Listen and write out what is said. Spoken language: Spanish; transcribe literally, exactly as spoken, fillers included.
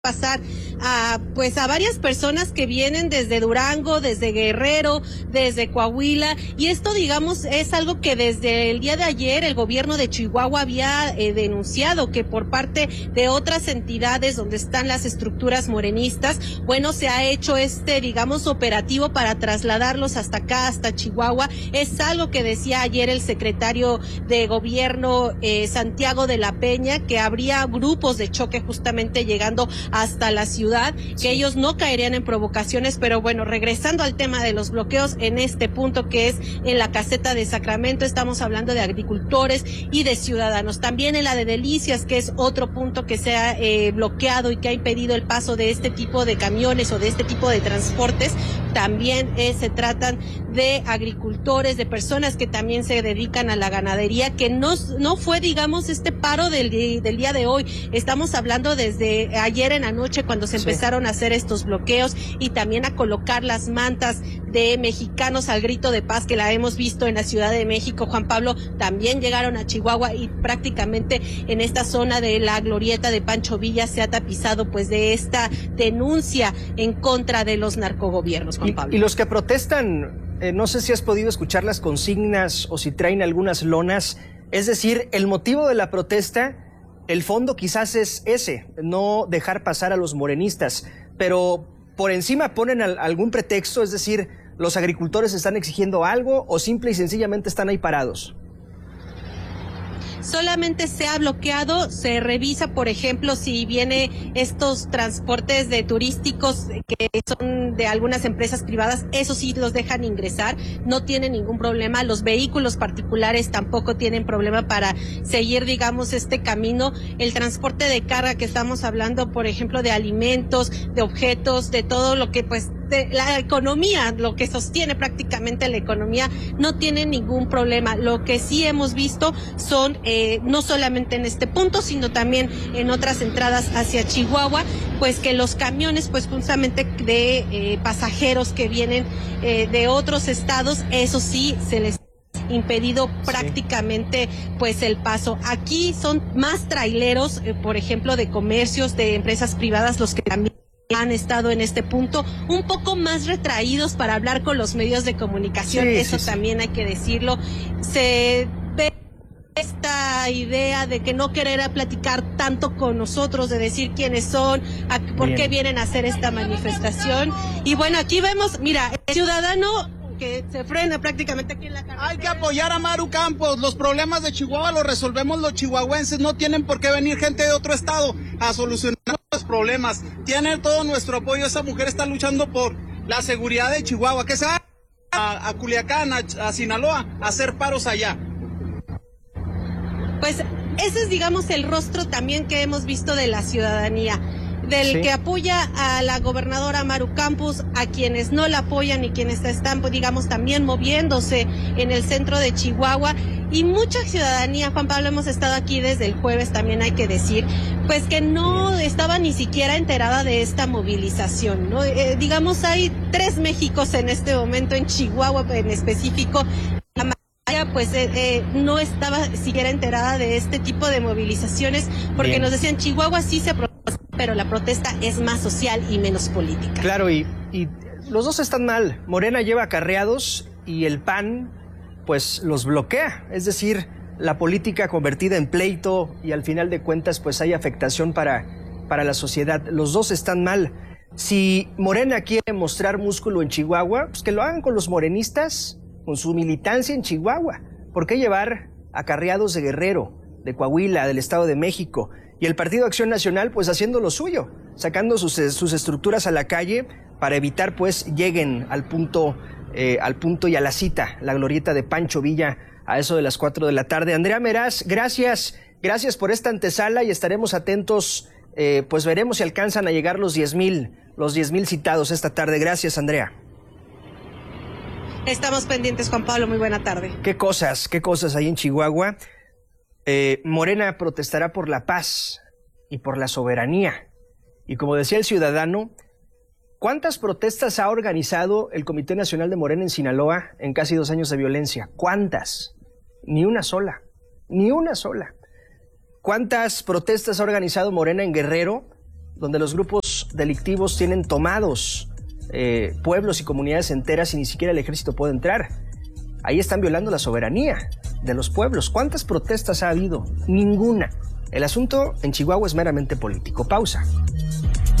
pasar a pues a varias personas que vienen desde Durango, desde Guerrero, desde Coahuila, y esto digamos es algo que desde el día de ayer el gobierno de Chihuahua había eh, denunciado, que por parte de otras entidades donde están las estructuras morenistas, bueno, se ha hecho este digamos operativo para trasladarlos hasta acá, hasta Chihuahua. Es algo que decía ayer el secretario de gobierno eh, Santiago de la Peña, que habría grupos de choque justamente llegando hasta la ciudad, que sí. Ellos no caerían en provocaciones, pero bueno, regresando al tema de los bloqueos en este punto que es en la caseta de Sacramento, estamos hablando de agricultores y de ciudadanos. También en la de Delicias, que es otro punto que se ha eh, bloqueado y que ha impedido el paso de este tipo de camiones o de este tipo de transportes. También eh, se tratan de agricultores, de personas que también se dedican a la ganadería, que no, no fue, digamos, este paro del, del día de hoy. Estamos hablando desde ayer en la noche cuando se sí. empezaron a hacer estos bloqueos y también a colocar las mantas de mexicanos al grito de paz que la hemos visto en la Ciudad de México. Juan Pablo, también llegaron a Chihuahua y prácticamente en esta zona de la glorieta de Pancho Villa se ha tapizado pues de esta denuncia en contra de los narcogobiernos, Juan Pablo. Y, y los que protestan, eh, no sé si has podido escuchar las consignas o si traen algunas lonas, es decir, el motivo de la protesta, el fondo quizás es ese, no dejar pasar a los morenistas, pero por encima ponen al, algún pretexto, es decir, los agricultores están exigiendo algo o simple y sencillamente están ahí parados. Solamente se ha bloqueado, se revisa, por ejemplo, si viene estos transportes de turísticos que son de algunas empresas privadas, eso sí los dejan ingresar, no tienen ningún problema. Los vehículos particulares tampoco tienen problema para seguir, digamos, este camino. El transporte de carga que estamos hablando, por ejemplo, de alimentos, de objetos, de todo lo que pues de la economía, lo que sostiene prácticamente la economía, no tiene ningún problema. Lo que sí hemos visto son, eh, no solamente en este punto, sino también en otras entradas hacia Chihuahua, pues que los camiones, pues justamente de eh, pasajeros que vienen eh, de otros estados, eso sí, se les impedido prácticamente sí. pues el paso. Aquí son más traileros, eh, por ejemplo, de comercios, de empresas privadas, los que también han estado en este punto, un poco más retraídos para hablar con los medios de comunicación, sí, eso sí, también sí. hay que decirlo. Se ve esta idea de que no querer platicar tanto con nosotros, de decir quiénes son, a, por Bien. qué vienen a hacer esta manifestación. Y bueno, aquí vemos, mira, el ciudadano que se frena prácticamente aquí en la carretera. Hay que apoyar a Maru Campos. Los problemas de Chihuahua los resolvemos los chihuahuenses. No tienen por qué venir gente de otro estado a solucionar los problemas. Tienen todo nuestro apoyo. Esa mujer está luchando por la seguridad de Chihuahua. Que se va a, a Culiacán, a, a Sinaloa, a hacer paros allá. Pues ese es, digamos, el rostro también que hemos visto de la ciudadanía, del sí. que apoya a la gobernadora Maru Campos, a quienes no la apoyan y quienes están, digamos, también moviéndose en el centro de Chihuahua, y mucha ciudadanía, Juan Pablo, hemos estado aquí desde el jueves, también hay que decir, pues que no estaba ni siquiera enterada de esta movilización, ¿no? Eh, digamos, hay tres Méxicos en este momento, en Chihuahua en específico. Pues eh, eh, no estaba siquiera enterada de este tipo de movilizaciones, porque Bien. nos decían Chihuahua sí se protesta, pero la protesta es más social y menos política. Claro, y, y los dos están mal. Morena lleva acarreados y el P A N pues los bloquea, es decir, la política convertida en pleito y al final de cuentas pues hay afectación para, para la sociedad. Los dos están mal. Si Morena quiere mostrar músculo en Chihuahua, pues que lo hagan con los morenistas, con su militancia en Chihuahua. ¿Por qué llevar acarreados de Guerrero, de Coahuila, del Estado de México? Y el Partido Acción Nacional pues haciendo lo suyo, sacando sus, sus estructuras a la calle para evitar pues lleguen al punto, eh, al punto y a la cita, la glorieta de Pancho Villa, a eso de las cuatro de la tarde. Andrea Meraz, gracias, gracias por esta antesala y estaremos atentos, eh, pues veremos si alcanzan a llegar los diez mil, los diez mil citados esta tarde. Gracias, Andrea. Estamos pendientes, Juan Pablo, muy buena tarde. Qué cosas, qué cosas hay en Chihuahua. Eh, Morena protestará por la paz y por la soberanía. Y como decía el ciudadano, ¿cuántas protestas ha organizado el Comité Nacional de Morena en Sinaloa en casi dos años de violencia? ¿Cuántas? Ni una sola, ni una sola. ¿Cuántas protestas ha organizado Morena en Guerrero donde los grupos delictivos tienen tomados eh, pueblos y comunidades enteras y ni siquiera el ejército puede entrar. Ahí están violando la soberanía de los pueblos. ¿Cuántas protestas ha habido? Ninguna. El asunto en Chihuahua es meramente político. Pausa.